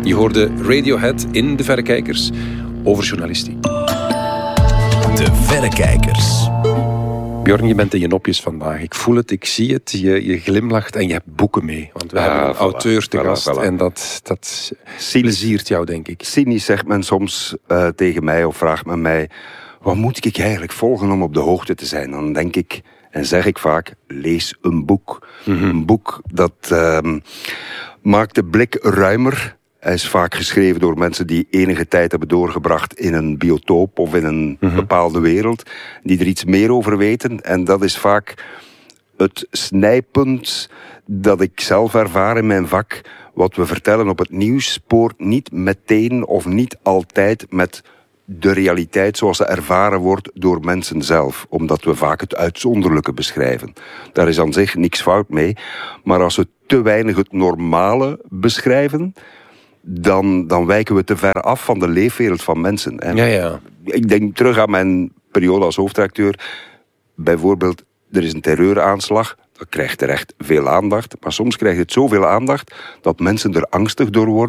Je hoorde Radiohead in De Verrekijkers over journalistiek. De Verrekijkers. Björn, je bent in je nopjes vandaag. Ik voel het, ik zie het. Je glimlacht en je hebt boeken mee. Want we hebben een auteur te gast. En dat pleziert jou, denk ik. Cynisch zegt men soms tegen mij of vraagt men mij: wat moet ik eigenlijk volgen om op de hoogte te zijn? Dan denk ik en zeg ik vaak: lees een boek. Mm-hmm. Een boek dat maakt de blik ruimer. Hij is vaak geschreven door mensen die enige tijd hebben doorgebracht in een biotoop of in een bepaalde wereld, die er iets meer over weten. En dat is vaak het snijpunt dat ik zelf ervaar in mijn vak. Wat we vertellen op het nieuws spoort niet meteen of niet altijd met de realiteit zoals ze ervaren wordt door mensen zelf. Omdat we vaak het uitzonderlijke beschrijven. Daar is aan zich niks fout mee. Maar als we te weinig het normale beschrijven, dan wijken we te ver af van de leefwereld van mensen. En ja. Ik denk terug aan mijn periode als hoofdredacteur. Bijvoorbeeld, er is een terreuraanslag. Dat krijgt terecht veel aandacht. Maar soms krijgt het zoveel aandacht dat mensen er angstig door worden.